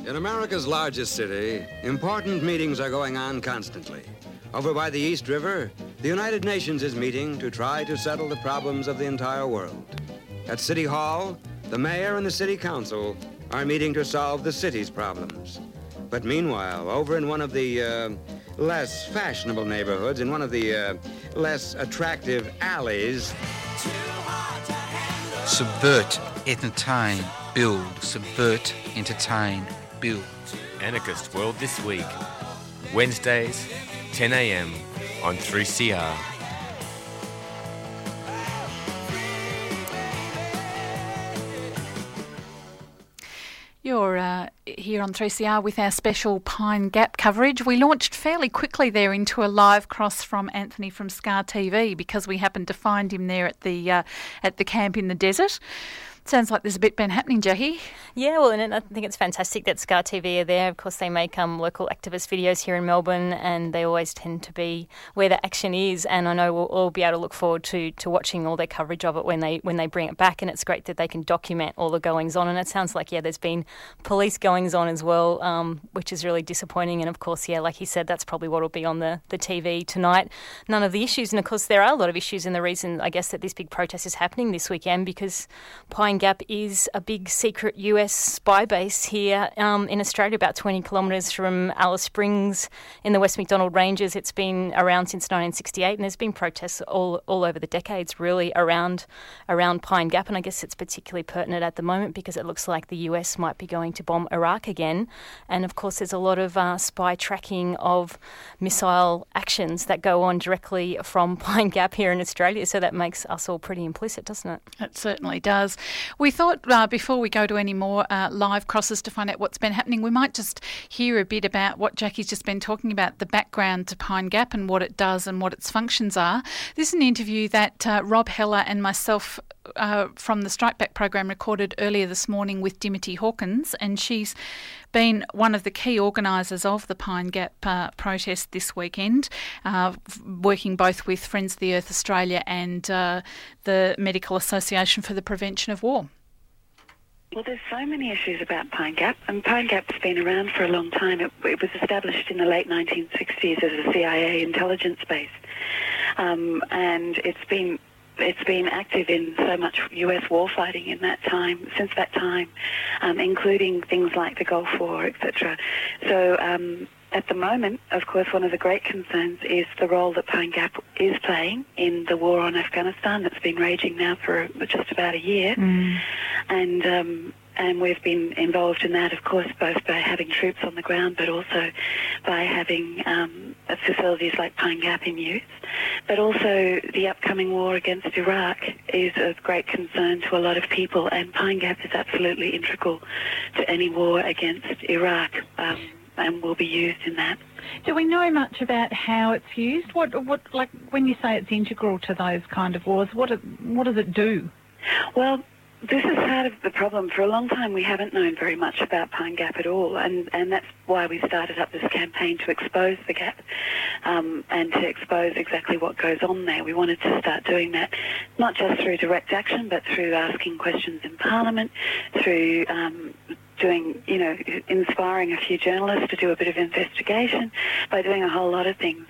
In America's largest city, important meetings are going on constantly. Over by the East River, the United Nations is meeting to try to settle the problems of the entire world. At City Hall, the mayor and the city council are meeting to solve the city's problems. But meanwhile, over in one of the less fashionable neighborhoods, in one of the less attractive alleys... Subvert, entertain, build. Subvert, entertain, build. Anarchist World This Week. Wednesdays, 10 a.m. on 3CR. You're here on 3CR with our special Pine Gap coverage. We launched fairly quickly there into a live cross from Anthony from Scar TV because we happened to find him there at the camp in the desert. Sounds like there's a bit been happening, Jackie. Yeah, well, and I think it's fantastic that Scar TV are there. Of course, they make local activist videos here in Melbourne, and they always tend to be where the action is. And I know we'll all be able to look forward to watching all their coverage of it when they bring it back. And it's great that they can document all the goings on. And it sounds like there's been police goings on as well, which is really disappointing. And of course, like he said, that's probably what will be on the TV tonight. None of the issues, and of course, there are a lot of issues, and the reason I guess that this big protest is happening this weekend because Pine Gap is a big secret US spy base here in Australia, about 20 kilometres from Alice Springs in the West Macdonald Ranges. It's been around since 1968, and there's been protests all over the decades, really, around Pine Gap. And I guess it's particularly pertinent at the moment because it looks like the US might be going to bomb Iraq again. And of course, there's a lot of spy tracking of missile actions that go on directly from Pine Gap here in Australia. So that makes us all pretty implicit, doesn't it? It certainly does. We thought before we go to any more live crosses to find out what's been happening, we might just hear a bit about what Jackie's just been talking about, the background to Pine Gap and what it does and what its functions are. This is an interview that Rob Heller and myself from the Strike Back program recorded earlier this morning with Dimity Hawkins, and she's been one of the key organisers of the Pine Gap protest this weekend, working both with Friends of the Earth Australia and the Medical Association for the Prevention of War. Well, there's so many issues about Pine Gap, and Pine Gap's been around for a long time. It was established in the late 1960s as a CIA intelligence base, and it's been active in so much US warfighting in that time, since that time, including things like the Gulf War, etc. So at the moment, of course, one of the great concerns is the role that Pine Gap is playing in the war on Afghanistan that's been raging now for just about a year. And we've been involved in that, of course, both by having troops on the ground, but also by having facilities like Pine Gap in use. But also the upcoming war against Iraq is of great concern to a lot of people, and Pine Gap is absolutely integral to any war against Iraq. And will be used in that. Do we know much about how it's used? What like when you say it's integral to those kind of wars, what does it do? Well, this is part of the problem. For a long time, we haven't known very much about Pine Gap at all, and that's why we started up this campaign to expose the gap and to expose exactly what goes on there. We wanted to start doing that, not just through direct action, but through asking questions in Parliament, through inspiring a few journalists to do a bit of investigation, by doing a whole lot of things.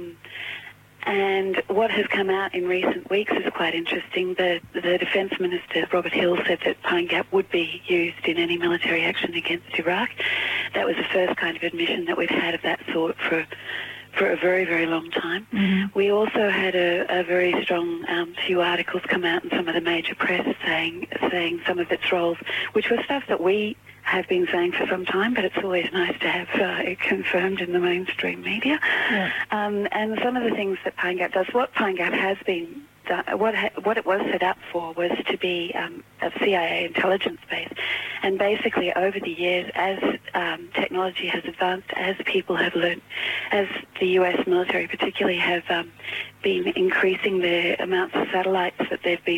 And what has come out in recent weeks is quite interesting. The Defence Minister, Robert Hill, said that Pine Gap would be used in any military action against Iraq. That was the first kind of admission that we'd had of that sort for a very, very long time. Mm-hmm. We also had a very strong few articles come out in some of the major press saying some of its roles, which were stuff that we have been saying for some time, but it's always nice to have it confirmed in the mainstream media. Yeah. And some of the things that Pine Gap does, what Pine Gap has been done, what it was set up for was to be a CIA intelligence base. And basically over the years, as technology has advanced, as people have learned, as the US military particularly have been increasing the amounts of satellites that they've been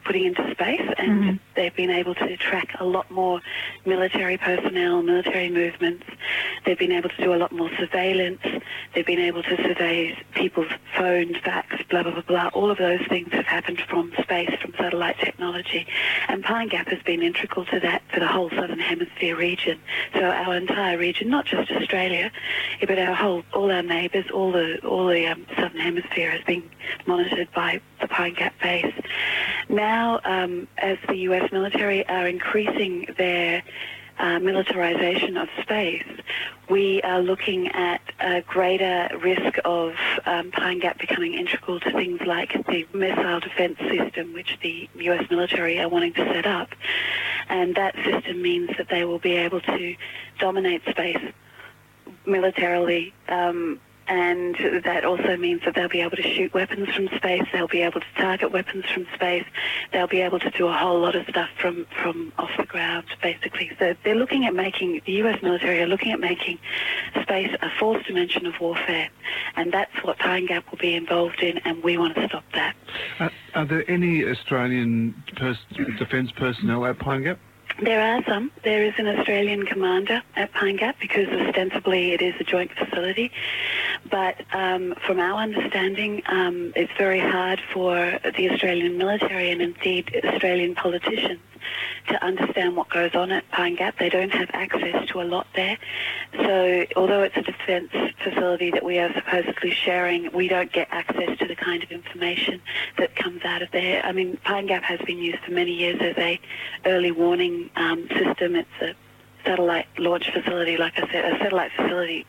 putting into space, and they've been able to track a lot more military personnel, military movements. They've been able to do a lot more surveillance. They've been able to survey people's phones, fax, blah, blah, blah, blah. All of those things have happened from space, from satellite technology. And Pine Gap has been integral to that for the whole Southern Hemisphere region. So our entire region, not just Australia, but all our neighbours, all the Southern Hemisphere has been monitored by the Pine Gap base. Now, as the US military are increasing their militarization of space, we are looking at a greater risk of Pine Gap becoming integral to things like the missile defense system, which the US military are wanting to set up. And that system means that they will be able to dominate space militarily, and that also means that they'll be able to shoot weapons from space, they'll be able to target weapons from space, they'll be able to do a whole lot of stuff from off the ground, basically. So they're looking at the US military are looking at making space a fourth dimension of warfare, and that's what Pine Gap will be involved in, and we want to stop that. Are there any Australian defence personnel at Pine Gap? There are some. There is an Australian commander at Pine Gap because ostensibly it is a joint facility. But from our understanding, it's very hard for the Australian military and indeed Australian politicians to understand what goes on at Pine Gap. They don't have access to a lot there. So although it's a defence facility that we are supposedly sharing, we don't get access to the kind of information that comes out of there. I mean, Pine Gap has been used for many years as a early warning system. It's a satellite launch facility, like I said, a satellite facility,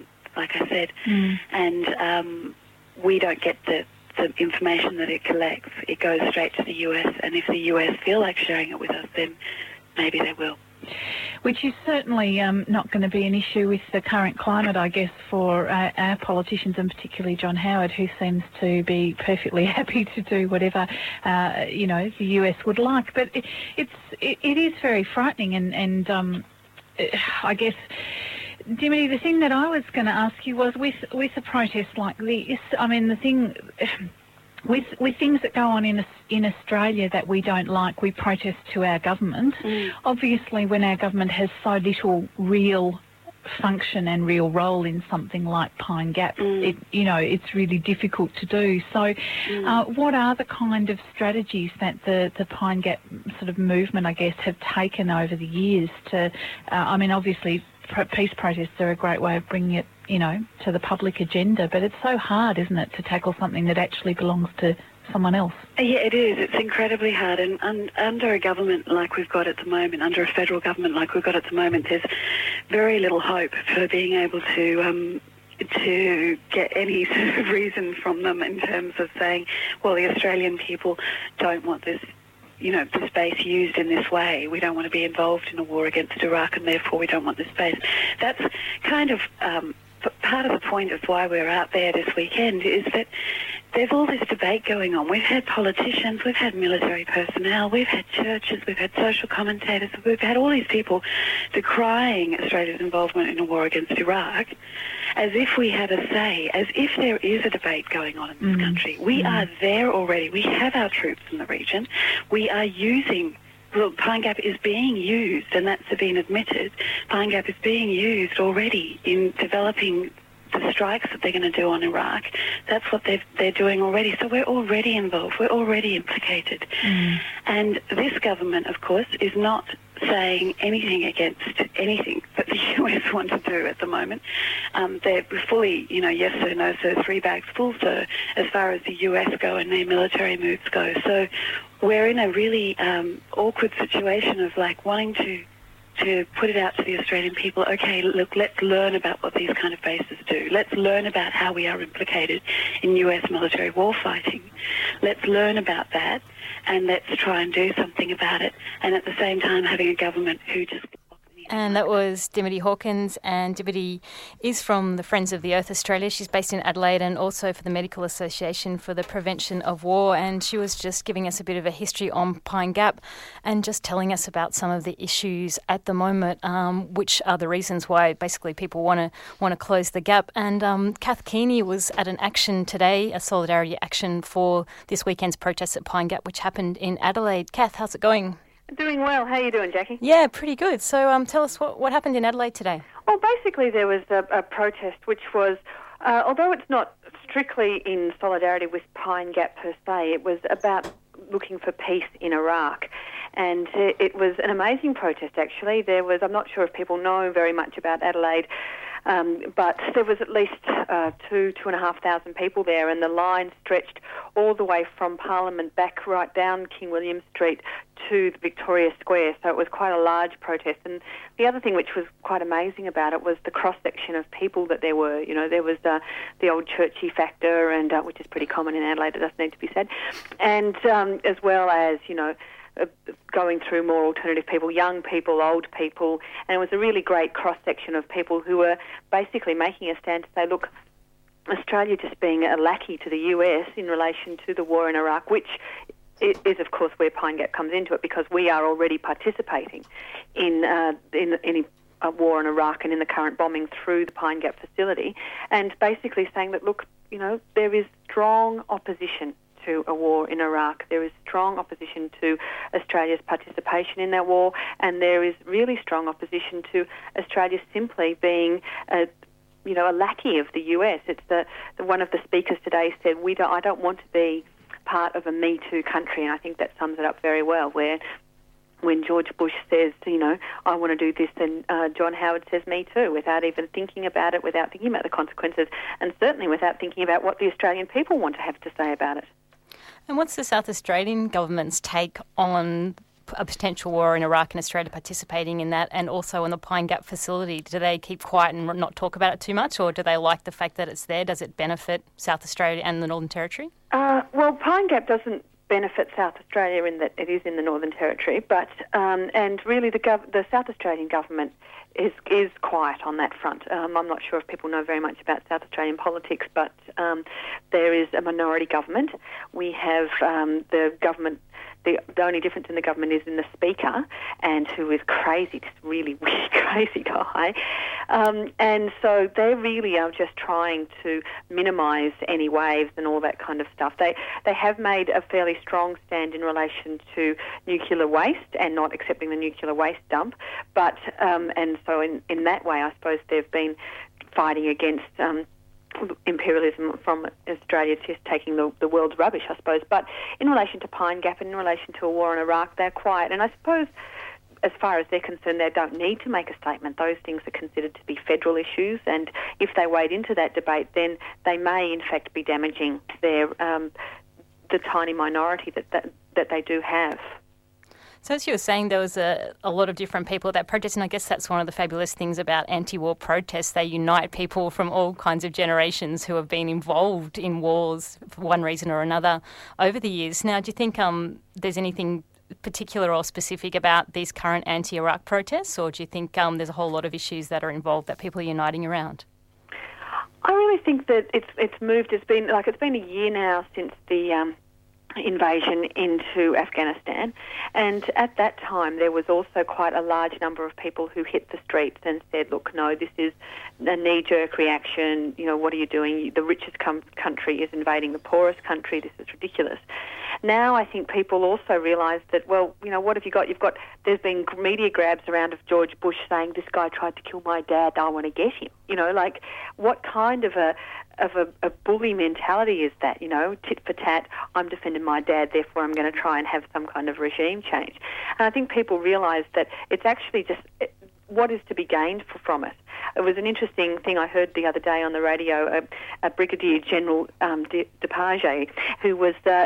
and we don't get the information that it collects. It goes straight to the US, and if the US feel like sharing it with us, then maybe they will. Which is certainly not going to be an issue with the current climate, I guess, for our politicians, and particularly John Howard, who seems to be perfectly happy to do whatever, the US would like. But it is very frightening, and I guess, Dimity, the thing that I was going to ask you was with a protest like this, I mean, the thing with things that go on in Australia that we don't like, we protest to our government. Obviously, when our government has so little real function and real role in something like Pine Gap, it's really difficult to do. So what are the kind of strategies that the Pine Gap sort of movement, I guess, have taken over the years to, obviously peace protests are a great way of bringing it, to the public agenda, but it's so hard, isn't it, to tackle something that actually belongs to someone else? Yeah, it is. It's incredibly hard, and under a government like we've got at the moment, under a federal government like we've got at the moment, there's very little hope for being able to get any sort of reason from them in terms of saying, well, the Australian people don't want this base used in this way. We don't want to be involved in a war against Iraq, and therefore we don't want this base. That's kind of part of the point of why we're out there this weekend, is that there's all this debate going on. We've had politicians, we've had military personnel, we've had churches, we've had social commentators, we've had all these people decrying Australia's involvement in a war against Iraq as if we have a say, as if there is a debate going on in this country. We are there already. We have our troops in the region. We are using... Well, Pine Gap is being used, and that's been admitted. Pine Gap is being used already in developing the strikes that they're going to do on Iraq. That's what they're doing already. So we're already involved. We're already implicated. And this government, of course, is not saying anything against anything that the US want to do at the moment. They're fully, yes sir, no sir, 3 bags full sir, as far as the US go and their military moves go. So we're in a really awkward situation of wanting to put it out to the Australian people, okay, look, let's learn about what these kind of bases do. Let's learn about how we are implicated in US military warfighting. Let's learn about that, and let's try and do something about it. And at the same time, having a government who just blocks And that was Dimity Hawkins, and Dimity is from the Friends of the Earth Australia. She's based in Adelaide and also for the Medical Association for the Prevention of War, and she was just giving us a bit of a history on Pine Gap and just telling us about some of the issues at the moment, which are the reasons why basically people want to close the gap. And Kath Keeney was at an action today, a solidarity action for this weekend's protests at Pine Gap, which happened in Adelaide. Kath, how's it going? Doing well. How are you doing, Jackie? Yeah, pretty good. So tell us what happened in Adelaide today. Well, basically there was a protest which was, although it's not strictly in solidarity with Pine Gap per se, it was about looking for peace in Iraq. And it was an amazing protest, actually. I'm not sure if people know very much about Adelaide, but there was at least 2,500 people there, and the line stretched all the way from Parliament back right down King William Street to the Victoria Square, so it was quite a large protest. And the other thing which was quite amazing about it was the cross-section of people that there were. You know, there was the old churchy factor, and which is pretty common in Adelaide, it doesn't need to be said, and as well as, you know, going through more alternative people, young people, old people, and it was a really great cross-section of people who were basically making a stand to say, look, Australia just being a lackey to the US in relation to the war in Iraq, which is, of course, where Pine Gap comes into it, because we are already participating in a war in Iraq and in the current bombing through the Pine Gap facility, and basically saying that, look, you know, there is strong opposition to a war in Iraq. There is strong opposition to Australia's participation in that war, and there is really strong opposition to Australia simply being a lackey of the US. It's the one of the speakers today said, I don't want to be part of a Me Too country, and I think that sums it up very well, where when George Bush says, you know, I want to do this, then John Howard says me too, without even thinking about it, without thinking about the consequences, and certainly without thinking about what the Australian people want to have to say about it. And what's the South Australian government's take on a potential war in Iraq and Australia participating in that, and also on the Pine Gap facility? Do they keep quiet and not talk about it too much, or do they like the fact that it's there? Does it benefit South Australia and the Northern Territory? Well, Pine Gap doesn't benefit South Australia in that it is in the Northern Territory, but and really the South Australian government is quiet on that front. I'm not sure if people know very much about South Australian politics, but there is a minority government. We have the government. The only difference in the government is in the Speaker, and who is crazy, just really, really crazy guy. And so they really are just trying to minimise any waves and all that kind of stuff. They have made a fairly strong stand in relation to nuclear waste and not accepting the nuclear waste dump. But and so in that way, I suppose they've been fighting against imperialism from Australia just taking the world's rubbish, I suppose. But in relation to Pine Gap and in relation to a war in Iraq, they're quiet. And I suppose as far as they're concerned, they don't need to make a statement. Those things are considered to be federal issues, and if they wade into that debate, then they may in fact be damaging their the tiny minority that they do have. So as you were saying, there was a lot of different people that protest, and I guess that's one of the fabulous things about anti-war protests. They unite people from all kinds of generations who have been involved in wars for one reason or another over the years. Now, do you think there's anything particular or specific about these current anti-Iraq protests, or do you think there's a whole lot of issues that are involved that people are uniting around? I really think that it's moved. It's been a year now since the invasion into Afghanistan, and at that time there was also quite a large number of people who hit the streets and said, look, no, this is a knee-jerk reaction, you know, what are you doing? The richest country is invading the poorest country, this is ridiculous. Now I think people also realise that, well, you know, what have you got? There's been media grabs around of George Bush saying, this guy tried to kill my dad, I want to get him. You know, like, what kind of a bully mentality is that, you know, tit for tat, I'm defending my dad, therefore I'm going to try and have some kind of regime change. And I think people realise that it's actually just what is to be gained from it. It was an interesting thing I heard the other day on the radio, a Brigadier General Depage, who,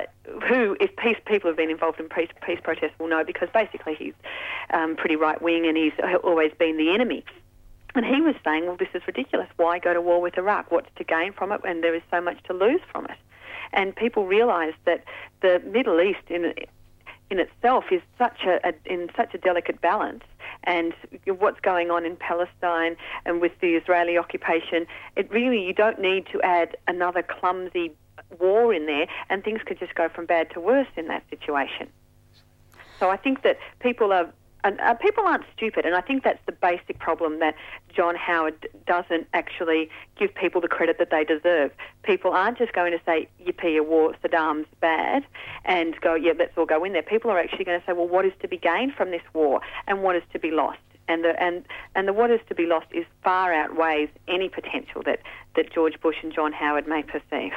if people have been involved in peace protests will know, because basically he's pretty right-wing and he's always been the enemy. And he was saying, well, this is ridiculous. Why go to war with Iraq? What's to gain from it when there is so much to lose from it? And people realise that the Middle East in itself is in such a delicate balance, and what's going on in Palestine and with the Israeli occupation, you don't need to add another clumsy war in there, and things could just go from bad to worse in that situation. So I think that people aren't stupid, and I think that's the basic problem, that John Howard doesn't actually give people the credit that they deserve. People aren't just going to say, yippee, a war, Saddam's bad, and go, yeah, let's all go in there. People are actually going to say, well, what is to be gained from this war, and what is to be lost? And the what is to be lost is far outweighs any potential that George Bush and John Howard may perceive.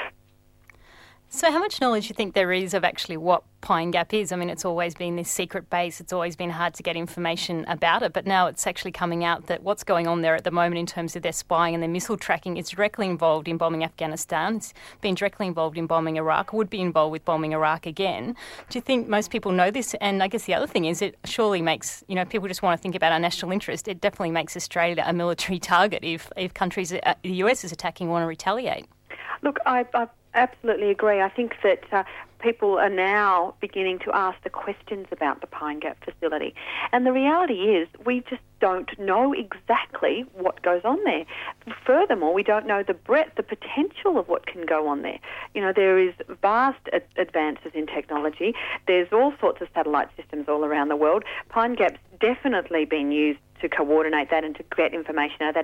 So how much knowledge do you think there is of actually what Pine Gap is? I mean, it's always been this secret base. It's always been hard to get information about it, but now it's actually coming out that what's going on there at the moment in terms of their spying and their missile tracking is directly involved in bombing Afghanistan. It's been directly involved in bombing Iraq, would be involved with bombing Iraq again. Do you think most people know this? And I guess the other thing is it surely makes, people just want to think about our national interest. It definitely makes Australia a military target if countries, the US is attacking, want to retaliate. Look, I absolutely agree. I think that people are now beginning to ask the questions about the Pine Gap facility. And the reality is we just don't know exactly what goes on there. Furthermore, we don't know the breadth, the potential of what can go on there. There is vast advances in technology. There's all sorts of satellite systems all around the world. Pine Gap's definitely been used to coordinate that and to get information out of that,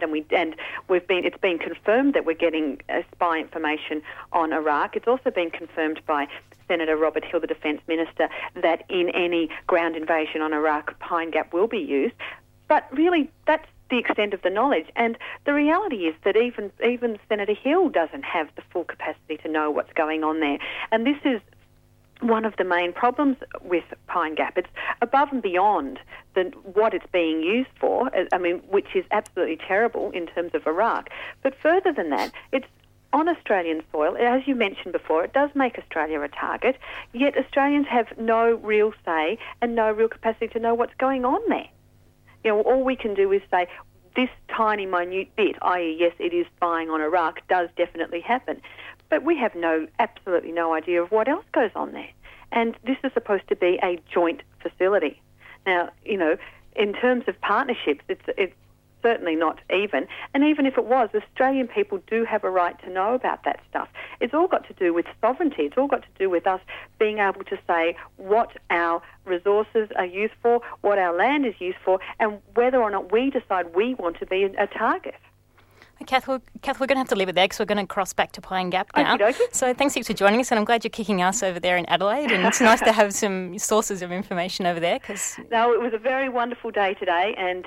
it's been confirmed that we're getting spy information on Iraq. It's also been confirmed by Senator Robert Hill, the Defence Minister, that in any ground invasion on Iraq, Pine Gap will be used. But really, that's the extent of the knowledge. And the reality is that even Senator Hill doesn't have the full capacity to know what's going on there. And this is one of the main problems with Pine Gap. It's above and beyond what it's being used for, which is absolutely terrible in terms of Iraq. But further than that, it's on Australian soil. As you mentioned before, it does make Australia a target, yet Australians have no real say and no real capacity to know what's going on there. All we can do is say, this tiny, minute bit, i.e., yes, it is spying on Iraq, does definitely happen. But we have absolutely no idea of what else goes on there. And this is supposed to be a joint facility. Now, in terms of partnerships, it's certainly not even. And even if it was, Australian people do have a right to know about that stuff. It's all got to do with sovereignty. It's all got to do with us being able to say what our resources are used for, what our land is used for, and whether or not we decide we want to be a target. Kath, we're going to have to leave it there because we're going to cross back to Pine Gap now. Okey-dokey. So thanks heaps for joining us, and I'm glad you're kicking us over there in Adelaide, and it's nice to have some sources of information over there. No, it was a very wonderful day today, and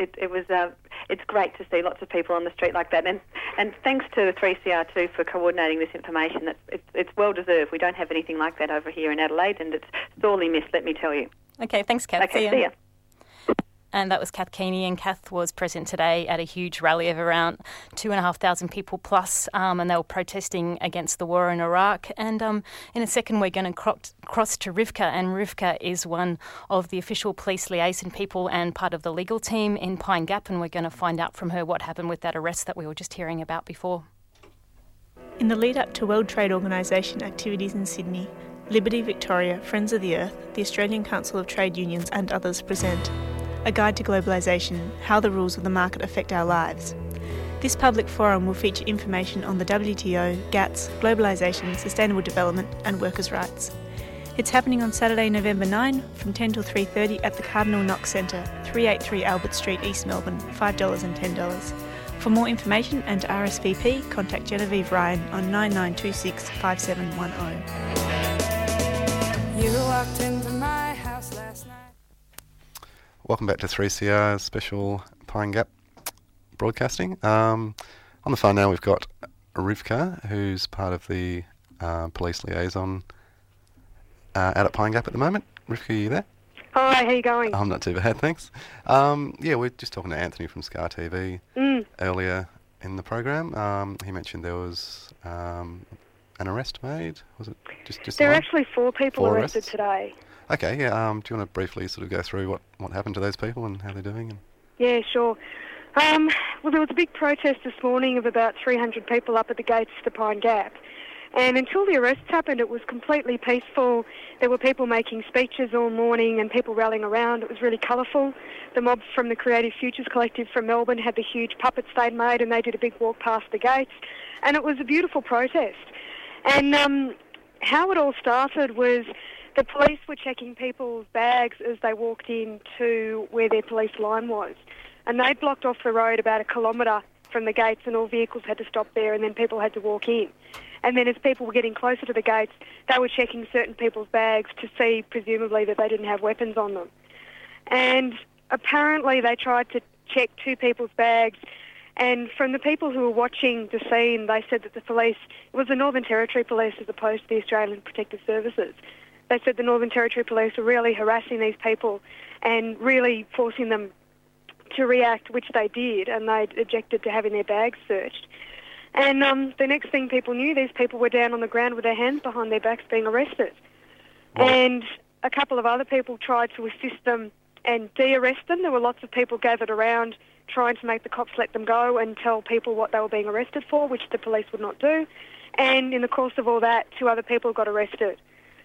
it's great to see lots of people on the street like that. And thanks to 3CR2 for coordinating this information. It's well deserved. We don't have anything like that over here in Adelaide, and it's sorely missed, let me tell you. Okay, thanks, Kath. Okay, see ya. And that was Kath Keeney, and Kath was present today at a huge rally of around 2,500 people plus, and they were protesting against the war in Iraq. And in a second, we're going to cross to Rivka, and Rivka is one of the official police liaison people and part of the legal team in Pine Gap, and we're going to find out from her what happened with that arrest that we were just hearing about before. In the lead-up to World Trade Organisation activities in Sydney, Liberty Victoria, Friends of the Earth, the Australian Council of Trade Unions and others present A Guide to Globalisation, How the Rules of the Market Affect Our Lives. This public forum will feature information on the WTO, GATS, globalisation, sustainable development and workers' rights. It's happening on Saturday, November 9 from 10 till 3:30 at the Cardinal Knox Centre, 383 Albert Street, East Melbourne, $5 and $10. For more information and to RSVP, contact Genevieve Ryan on 9926 5710. You walked into my house last night. Welcome back to 3CR's special Pine Gap broadcasting. On the phone now we've got Rivka, who's part of the police liaison out at Pine Gap at the moment. Rivka, are you there? Hi, how you going? I'm not too bad, thanks. We're just talking to Anthony from Scar TV earlier in the program. He mentioned there was an arrest made. Was it just there are actually 4 people arrested arrests today. Okay, yeah. Do you want to briefly sort of go through what happened to those people and how they're doing? Yeah, sure. Well, there was a big protest this morning of about 300 people up at the gates to Pine Gap. And until the arrests happened, it was completely peaceful. There were people making speeches all morning and people rallying around. It was really colourful. The mob from the Creative Futures Collective from Melbourne had the huge puppets they'd made, and they did a big walk past the gates. And it was a beautiful protest. And how it all started was the police were checking people's bags as they walked in to where their police line was. And they blocked off the road about 1 kilometre from the gates, and all vehicles had to stop there, and then people had to walk in. And then as people were getting closer to the gates, they were checking certain people's bags to see, presumably, that they didn't have weapons on them. And apparently they tried to check 2 people's bags, and from the people who were watching the scene, they said that the police, it was the Northern Territory Police as opposed to the Australian Protective Services. They said the Northern Territory Police were really harassing these people and really forcing them to react, which they did, and they objected to having their bags searched. And the next thing people knew, these people were down on the ground with their hands behind their backs being arrested. Wow. And a couple of other people tried to assist them and de-arrest them. There were lots of people gathered around trying to make the cops let them go and tell people what they were being arrested for, which the police would not do. And in the course of all that, 2 other people got arrested.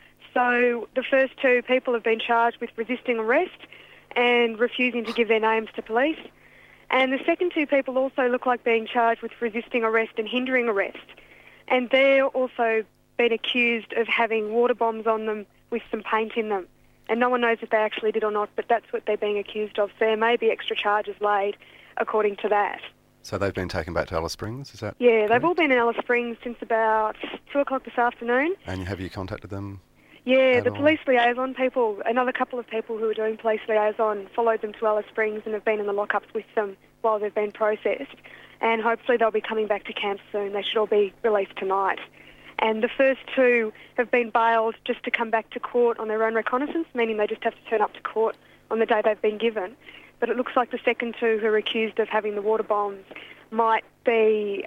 So the first 2 people have been charged with resisting arrest and refusing to give their names to police. And the second 2 people also look like being charged with resisting arrest and hindering arrest. And they're also been accused of having water bombs on them with some paint in them. And no one knows if they actually did or not, but that's what they're being accused of. So there may be extra charges laid according to that. So they've been taken back to Alice Springs, is that Yeah, correct? They've all been in Alice Springs since about 2 o'clock this afternoon. And have you contacted them? Yeah, the police liaison people, another couple of people who are doing police liaison, followed them to Alice Springs and have been in the lockups with them while they've been processed. And hopefully they'll be coming back to camp soon. They should all be released tonight. And the first 2 have been bailed just to come back to court on their own reconnaissance, meaning they just have to turn up to court on the day they've been given. But it looks like the second 2 who are accused of having the water bombs might be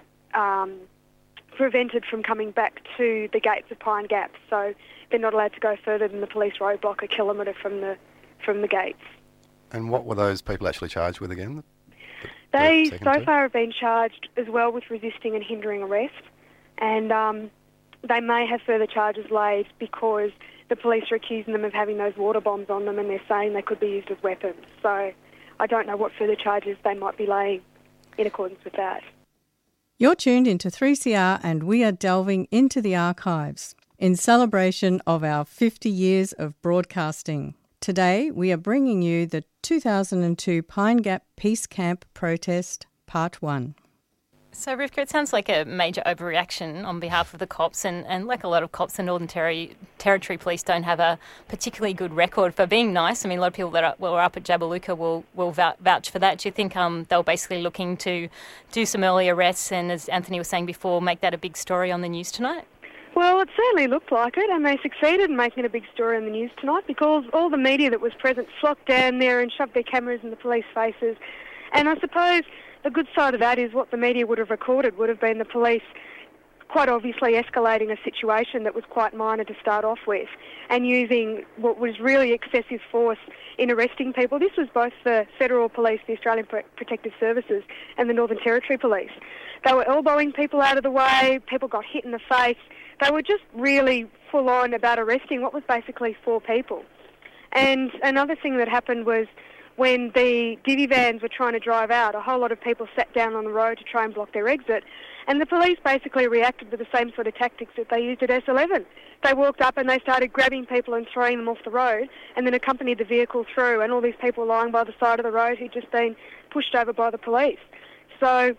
prevented from coming back to the gates of Pine Gap. So they're not allowed to go further than the police roadblock 1 kilometre from the gates. And what were those people actually charged with again? They so far have been charged as well with resisting and hindering arrest, and they may have further charges laid because the police are accusing them of having those water bombs on them, and they're saying they could be used as weapons. So I don't know what further charges they might be laying in accordance with that. You're tuned into 3CR, and we are delving into the archives in celebration of our 50 years of broadcasting. Today, we are bringing you the 2002 Pine Gap Peace Camp protest, Part 1. So, Rivka, it sounds like a major overreaction on behalf of the cops, and like a lot of cops, the Northern Territory Police don't have a particularly good record for being nice. I mean, a lot of people that were up at Jabiluka will vouch for that. Do you think they were basically looking to do some early arrests and, as Anthony was saying before, make that a big story on the news tonight? Well, it certainly looked like it, and they succeeded in making it a big story on the news tonight because all the media that was present flocked down there and shoved their cameras in the police faces. And I suppose the good side of that is what the media would have recorded would have been the police quite obviously escalating a situation that was quite minor to start off with and using what was really excessive force in arresting people. This was both the Federal Police, the Australian Protective Services, and the Northern Territory Police. They were elbowing people out of the way, people got hit in the face. They were just really full on about arresting what was basically 4 people. And another thing that happened was when the divvy vans were trying to drive out, a whole lot of people sat down on the road to try and block their exit. And the police basically reacted with the same sort of tactics that they used at S11. They walked up and they started grabbing people and throwing them off the road and then accompanied the vehicle through, and all these people lying by the side of the road who'd just been pushed over by the police. So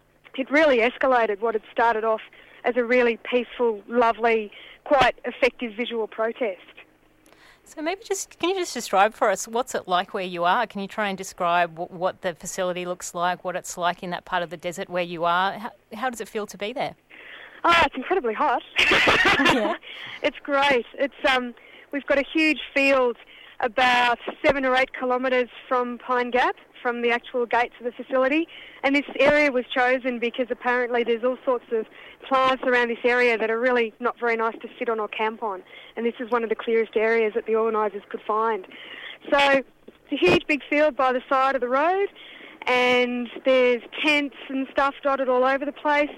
it really escalated what had started off as a really peaceful, lovely, quite effective visual protest. So maybe can you just describe for us what's it like where you are? Can you try and describe what the facility looks like, what it's like in that part of the desert where you are? How does it feel to be there? Oh, it's incredibly hot. Yeah. It's great. It's we've got a huge field about 7 or 8 kilometres from Pine Gap, from the actual gates of the facility. And this area was chosen because apparently there's all sorts of plants around this area that are really not very nice to sit on or camp on. And this is one of the clearest areas that the organisers could find. So it's a huge big field by the side of the road, and there's tents and stuff dotted all over the place.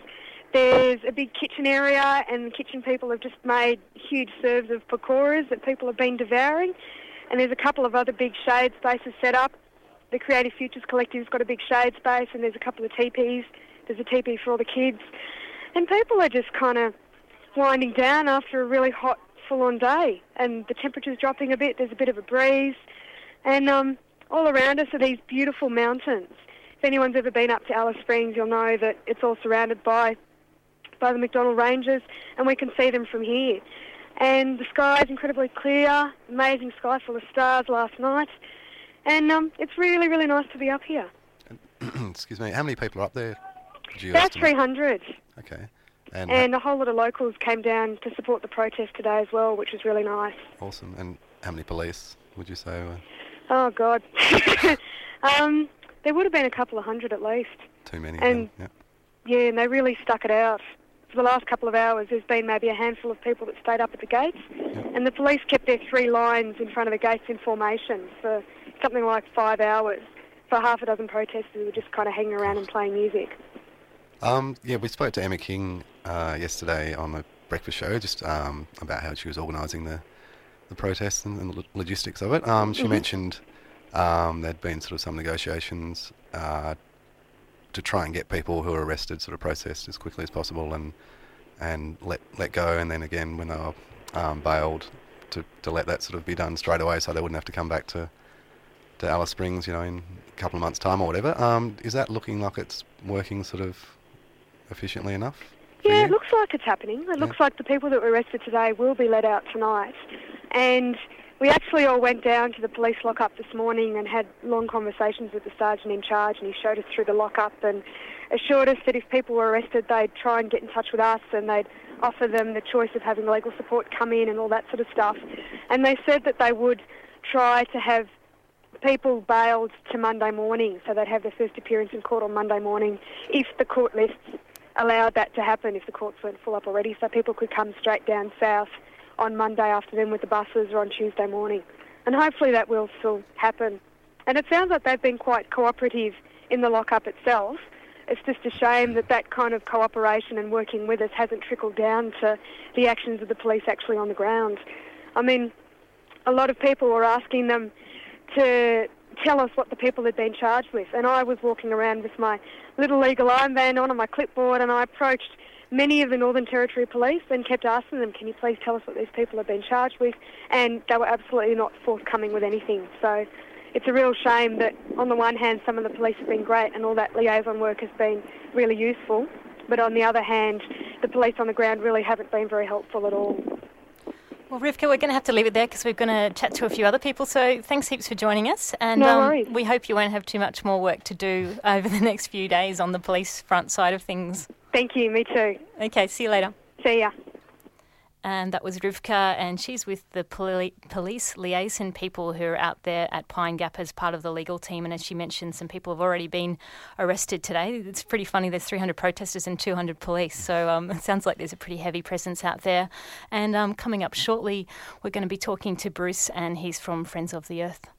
There's a big kitchen area, and the kitchen people have just made huge serves of pakoras that people have been devouring. And there's a couple of other big shade spaces set up. The Creative Futures Collective's got a big shade space, and there's a couple of teepees. There's a teepee for all the kids. And people are just kind of winding down after a really hot, full-on day. And the temperature's dropping a bit. There's a bit of a breeze. And all around us are these beautiful mountains. If anyone's ever been up to Alice Springs, you'll know that it's all surrounded by the McDonnell Ranges, and we can see them from here. And the sky is incredibly clear, amazing sky full of stars last night. And it's really, really nice to be up here. Excuse me, how many people are up there? About 300. Okay. And a whole lot of locals came down to support the protest today as well, which was really nice. Awesome. And how many police would you say were? Oh, God. There would have been a couple of hundred at least. Too many. And yeah, and they really stuck it out. For the last couple of hours, there's been maybe a handful of people that stayed up at the gates, and the police kept their 3 lines in front of the gates in formation for something like 5 hours. For half a dozen protesters who were just kind of hanging around and playing music. Yeah, we spoke to Emma King yesterday on the breakfast show just about how she was organising the protests and the logistics of it. She mentioned there'd been sort of some negotiations to try and get people who are arrested sort of processed as quickly as possible and let go, and then again when they were bailed to let that sort of be done straight away so they wouldn't have to come back to Alice Springs, in a couple of months' time or whatever. Is that looking like it's working sort of efficiently enough? Yeah, it looks like it's happening. It looks like the people that were arrested today will be let out tonight. And we actually all went down to the police lockup this morning and had long conversations with the sergeant in charge, and he showed us through the lockup and assured us that if people were arrested, they'd try and get in touch with us and they'd offer them the choice of having legal support come in and all that sort of stuff. And they said that they would try to have people bailed to Monday morning, so they'd have their first appearance in court on Monday morning if the court lists allowed that to happen, if the courts weren't full up already, so people could come straight down south on Monday afternoon with the buses or on Tuesday morning. And hopefully that will still happen. And it sounds like they've been quite cooperative in the lockup itself. It's just a shame that that kind of cooperation and working with us hasn't trickled down to the actions of the police actually on the ground. I mean, a lot of people were asking them to tell us what the people had been charged with. And I was walking around with my little legal armband on and my clipboard, and I approached many of the Northern Territory Police and kept asking them, can you please tell us what these people have been charged with? And they were absolutely not forthcoming with anything. So it's a real shame that on the one hand some of the police have been great and all that liaison work has been really useful, but on the other hand the police on the ground really haven't been very helpful at all. Well, Rivka, we're going to have to leave it there because we're going to chat to a few other people. So thanks heaps for joining us. And no worries. We hope you won't have too much more work to do over the next few days on the police front side of things. Thank you, me too. Okay, see you later. See ya. And that was Rivka, and she's with the police liaison people who are out there at Pine Gap as part of the legal team. And as she mentioned, some people have already been arrested today. It's pretty funny, there's 300 protesters and 200 police, so it sounds like there's a pretty heavy presence out there. And coming up shortly, we're going to be talking to Bruce, and he's from Friends of the Earth.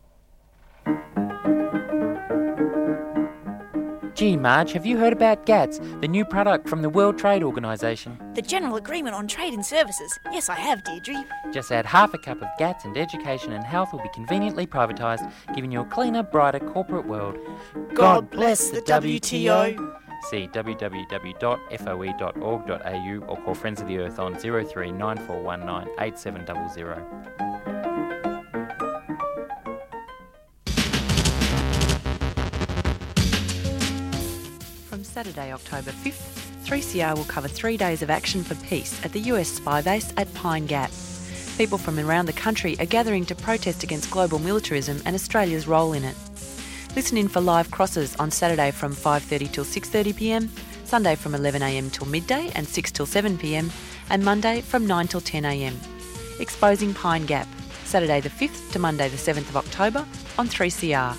Gee, Marge, have you heard about GATS, the new product from the World Trade Organisation? The General Agreement on Trade and Services. Yes, I have, Deirdre. Just add half a cup of GATS and education and health will be conveniently privatised, giving you a cleaner, brighter corporate world. God bless the WTO. See www.foe.org.au or call Friends of the Earth on 03 9419 8700. Saturday, October 5th, 3CR will cover 3 days of action for peace at the US spy base at Pine Gap. People from around the country are gathering to protest against global militarism and Australia's role in it. Listen in for live crosses on Saturday from 5:30 till 6:30pm, Sunday from 11am till midday and 6 till 7pm, and Monday from 9 till 10am. Exposing Pine Gap, Saturday the 5th to Monday the 7th of October on 3CR.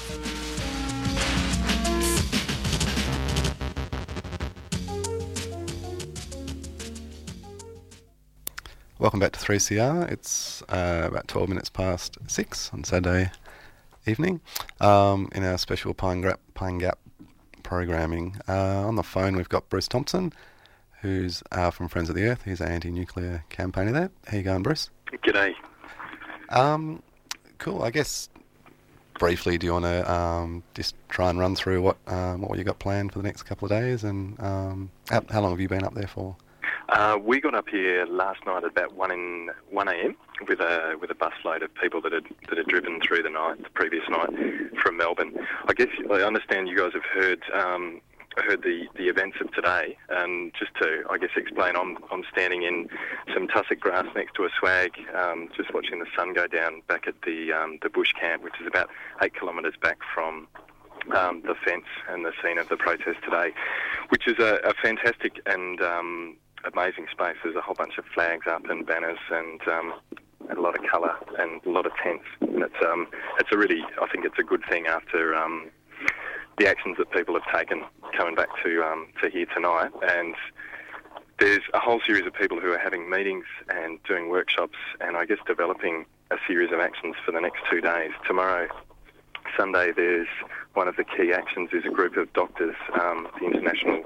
Welcome back to 3CR. It's about 12 minutes past 6 on Saturday evening in our special Pine Gap programming. On the phone we've got Bruce Thompson, who's from Friends of the Earth. He's an anti-nuclear campaigner there. How you going, Bruce? G'day. Cool. I guess briefly, do you want to just try and run through what you got planned for the next couple of days, and how long have you been up there for? We got up here last night at about 1 a.m. with a busload of people that had driven through the previous night from Melbourne. I guess I understand you guys have heard the events of today, and just to explain, I'm standing in some tussock grass next to a swag, just watching the sun go down back at the bush camp, which is about 8 kilometres back from the fence and the scene of the protest today, which is a fantastic and amazing space. There's a whole bunch of flags up and banners and a lot of colour and a lot of tents. And it's a really, I think it's a good thing after the actions that people have taken coming back to here tonight. And there's a whole series of people who are having meetings and doing workshops and I guess developing a series of actions for the next 2 days. Tomorrow, Sunday, there's one of the key actions is a group of doctors, the International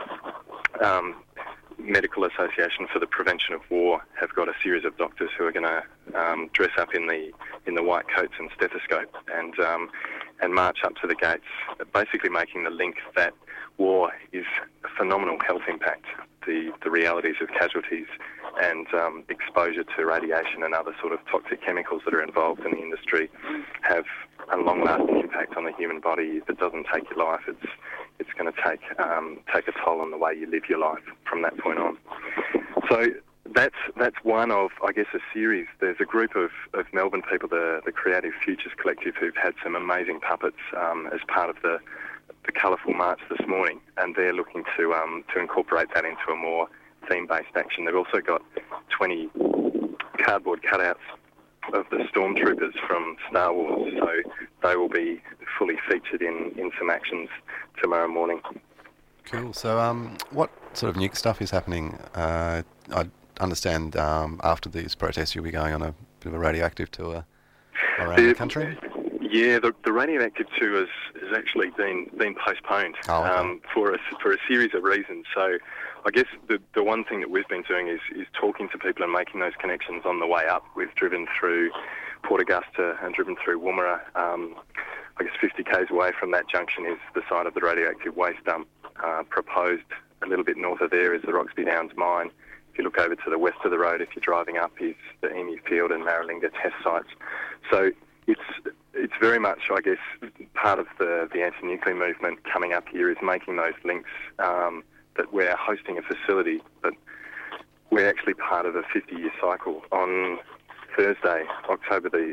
Medical Association for the Prevention of War have got a series of doctors who are going to dress up in the white coats and stethoscope and march up to the gates, basically making the link that war is a phenomenal health impact. The realities of casualties and exposure to radiation and other sort of toxic chemicals that are involved in the industry have a long-lasting impact on the human body. If it doesn't take your life, it's going to take a toll on the way you live your life from that point on. So that's one of, I guess, a series. There's a group of Melbourne people, the Creative Futures Collective, who've had some amazing puppets as part of the colourful march this morning, and they're looking to incorporate that into a more theme-based action. They've also got 20 cardboard cutouts of the stormtroopers from Star Wars, so they will be fully featured in some actions tomorrow morning. Cool. So what sort of nuke stuff is happening? I understand after these protests you'll be going on a bit of a radioactive tour around the country? Yeah, the radioactive tour has actually been postponed for a series of reasons. So I guess the one thing that we've been doing is talking to people and making those connections on the way up. We've driven through Port Augusta and driven through Woomera. I guess 50 k's away from that junction is the site of the radioactive waste dump. Proposed a little bit north of there is the Roxby Downs mine. If you look over to the west of the road, if you're driving up, is the Emu Field and Maralinga test sites. So it's very much, I guess, part of the anti-nuclear movement coming up here is making those links that we're hosting a facility, but we're actually part of a 50-year cycle. On Thursday, October the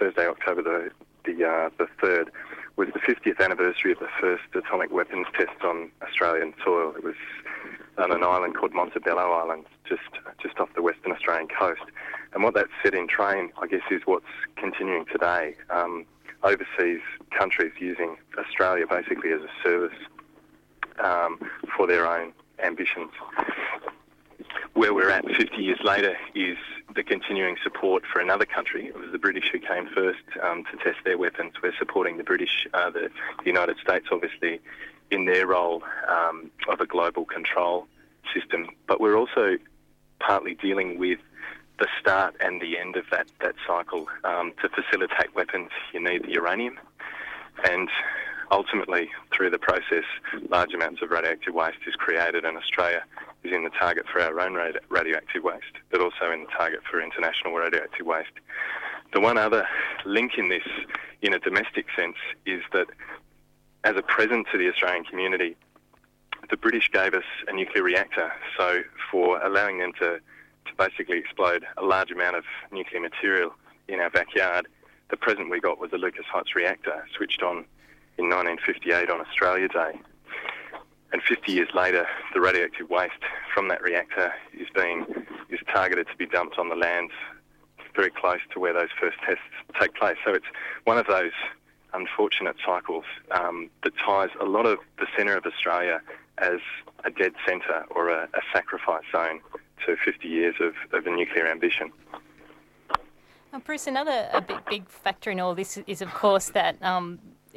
3rd, was the 50th anniversary of the first atomic weapons test on Australian soil. It was on an island called Montebello Island, just off the Western Australian coast. And what that set in train, I guess, is what's continuing today. Overseas countries using Australia basically as a service for their own ambitions. Where we're at 50 years later is the continuing support for another country. It was the British who came first to test their weapons. We're supporting the British, the United States, obviously, in their role of a global control system. But we're also partly dealing with the start and the end of that cycle. To facilitate weapons, you need the uranium. And ultimately, through the process, large amounts of radioactive waste is created, and Australia is in the target for our own radioactive waste, but also in the target for international radioactive waste. The one other link in this, in a domestic sense, is that as a present to the Australian community, the British gave us a nuclear reactor, so for allowing them to basically explode a large amount of nuclear material in our backyard, the present we got was a Lucas Heights reactor, switched on in 1958 on Australia Day. And 50 years later, the radioactive waste from that reactor is targeted to be dumped on the lands very close to where those first tests take place. So it's one of those unfortunate cycles that ties a lot of the centre of Australia as a dead centre or a sacrifice zone to 50 years of a nuclear ambition. Bruce, another big factor in all this is, of course, that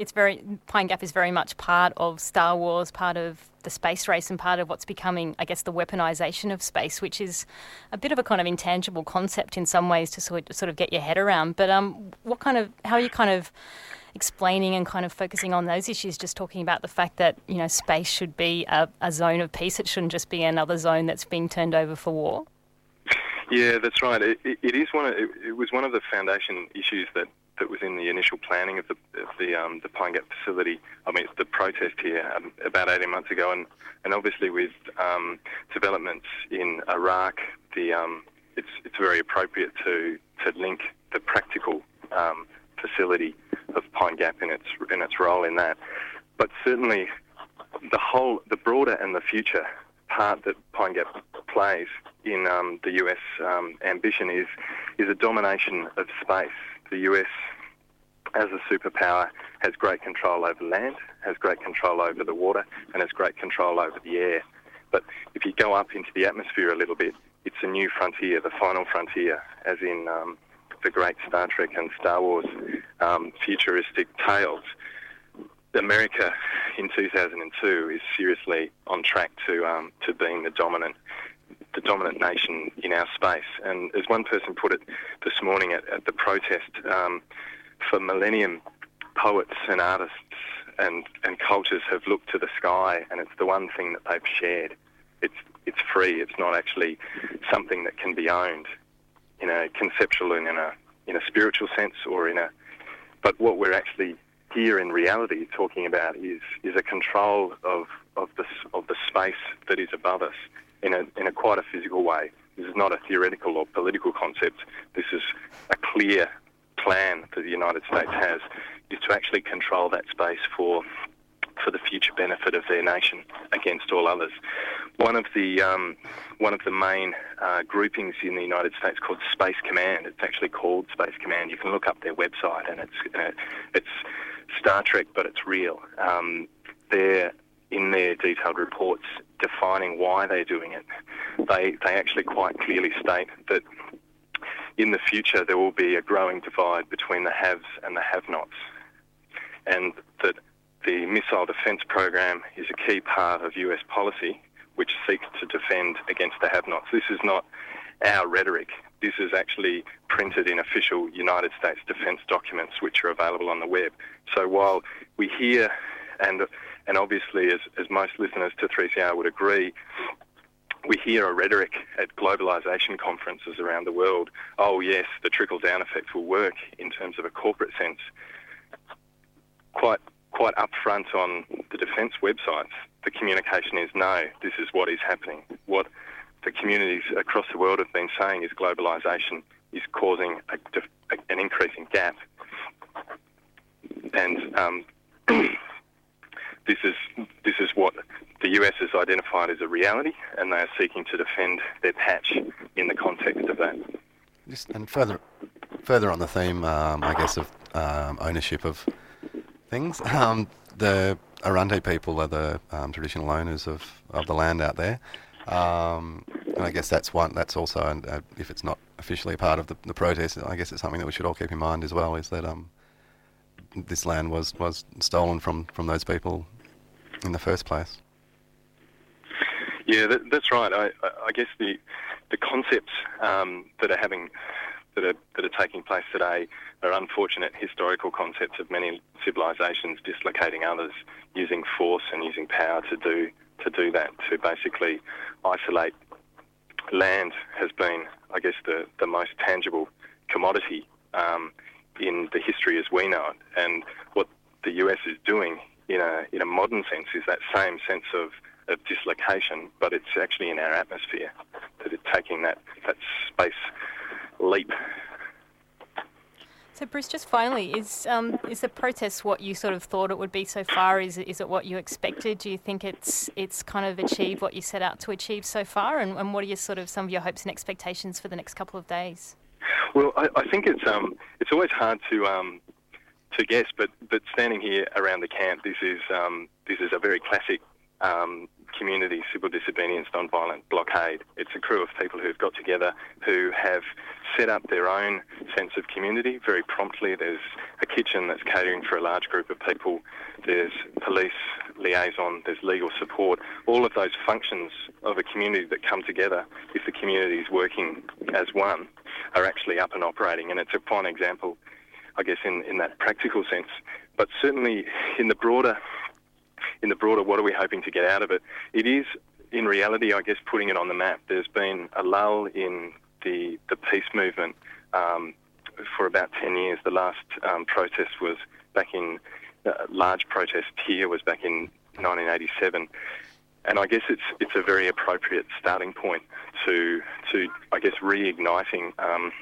Pine Gap is very much part of Star Wars, part of the space race, and part of what's becoming, I guess, the weaponization of space, which is a bit of a kind of intangible concept in some ways to sort of get your head around. But how are you kind of explaining and kind of focusing on those issues, just talking about the fact that, space should be a zone of peace. It shouldn't just be another zone that's being turned over for war. Yeah, that's right. It was one of the foundation issues that was in the initial planning of the Pine Gap facility. I mean, the protest here about 18 months ago, and obviously with developments in Iraq, it's very appropriate to link the practical facility of Pine Gap in its role in that. But certainly, the broader and the future part that Pine Gap plays in the US ambition is a domination of space. The US, as a superpower, has great control over land, has great control over the water, and has great control over the air. But if you go up into the atmosphere a little bit, it's a new frontier, the final frontier, as in the great Star Trek and Star Wars futuristic tales. America in 2002 is seriously on track to being the dominant nation in our space. And as one person put it this morning at the protest, for millennium, poets and artists and cultures have looked to the sky, and it's the one thing that they've shared. It's free. It's not actually something that can be owned in a conceptual and in a spiritual sense but what we're actually here in reality talking about is a control of the space that is above us in a quite a physical way. This is not a theoretical or political concept. This is a clear plan that the United States has, is to actually control that space for the future benefit of their nation against all others. One of the main groupings in the United States called Space Command. It's actually called Space Command. You can look up their website, and it's Star Trek, but it's real. They're in their detailed reports defining why they're doing it. They actually quite clearly state that in the future there will be a growing divide between the haves and the have-nots, and that the missile defence program is a key part of US policy which seeks to defend against the have-nots. This is not our rhetoric. This is actually printed in official United States defence documents which are available on the web. So while we hear, and obviously as most listeners to 3CR would agree, we hear a rhetoric at globalisation conferences around the world, oh yes, the trickle-down effect will work in terms of a corporate sense. Quite upfront on the defence websites, the communication is no, this is what is happening. What the communities across the world have been saying is globalisation is causing an increasing gap. And this is what the US has identified as a reality, and they are seeking to defend their patch in the context of that. And further on the theme, I guess, of ownership of things, the Arrernte people are the traditional owners of the land out there, and I guess that's also, if it's not officially a part of the protest, I guess it's something that we should all keep in mind as well, is that this land was stolen from those people in the first place. Yeah, that's right. I guess the concepts that are taking place today are unfortunate historical concepts of many civilizations dislocating others, using force and using power to do that, to basically isolate. Land has been, I guess, the most tangible commodity in the history as we know it, and what the US is doing in a modern sense is that same sense of dislocation, but it's actually in our atmosphere that it's taking that space leap. So Bruce, just finally, is the protest what you sort of thought it would be so far? Is it what you expected? Do you think it's kind of achieved what you set out to achieve so far? And what are some of your hopes and expectations for the next couple of days? Well, I think it's always hard to guess, but standing here around the camp, this is a very classic community civil disobedience non-violent blockade. It's a crew of people who've got together who have set up their own sense of community very promptly. There's a kitchen that's catering for a large group of people. There's police liaison. There's legal support. All of those functions of a community that come together if the community is working as one are actually up and operating. And it's a fine example, I guess, in that practical sense. But certainly in the broader, what are we hoping to get out of it? It is, in reality, I guess, putting it on the map. There's been a lull in the peace movement for about 10 years. The last protest was back in, large protest here was back in 1987. And I guess it's a very appropriate starting point to I guess, reigniting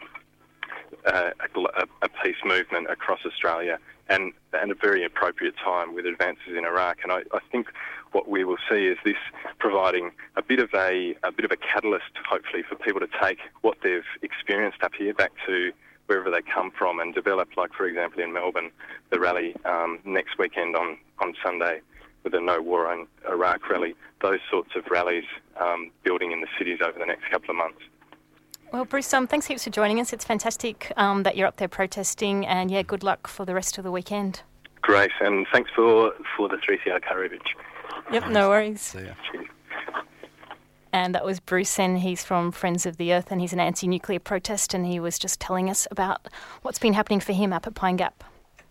a peace movement across Australia, and a very appropriate time with advances in Iraq. And I think what we will see is this providing a bit of a catalyst, hopefully, for people to take what they've experienced up here back to wherever they come from and develop, like, for example, in Melbourne, the rally next weekend on Sunday with the No War on Iraq rally, those sorts of rallies building in the cities over the next couple of months. Well, Bruce, thanks heaps for joining us. It's fantastic that you're up there protesting, and yeah, good luck for the rest of the weekend. Great, and thanks for the 3CR coverage. Yep, no worries. See ya. Cheers. And that was Bruce Sen. He's from Friends of the Earth, and he's an anti-nuclear protest, and he was just telling us about what's been happening for him up at Pine Gap.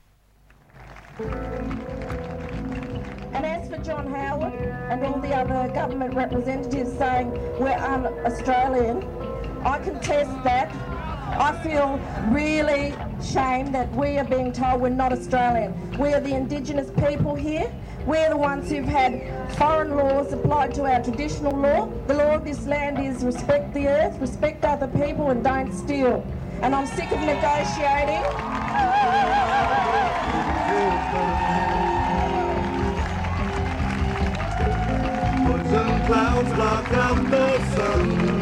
And as for John Howard and all the other government representatives saying we're un-Australian, I contest that. I feel really shamed that we are being told we're not Australian. We are the Indigenous people here. We're the ones who've had foreign laws applied to our traditional law. The law of this land is respect the earth, respect other people, and don't steal. And I'm sick of negotiating. Some clouds block out the sun.